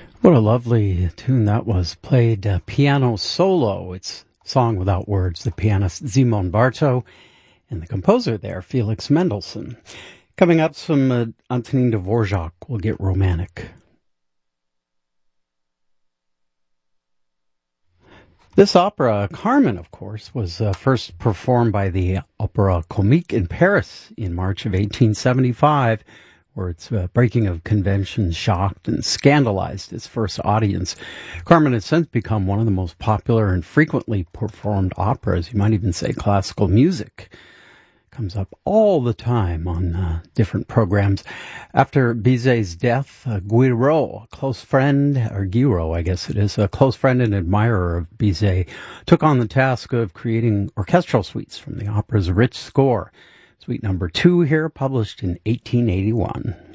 What a lovely tune that was. Played piano solo. It's Song Without Words. The pianist Szymon Barto and the composer there, Felix Mendelssohn. Coming up, some Antonin Dvorak will get romantic. This opera, Carmen, of course, was first performed by the Opéra Comique in Paris in March of 1875, where its breaking of conventions shocked and scandalized its first audience. Carmen has since become one of the most popular and frequently performed operas. You might even say classical music. Comes up all the time on different programs. After Bizet's death, Guiraud, a close friend, or Guiraud, I guess it is, a close friend and admirer of Bizet, took on the task of creating orchestral suites from the opera's rich score. Suite number 2 here, published in 1881.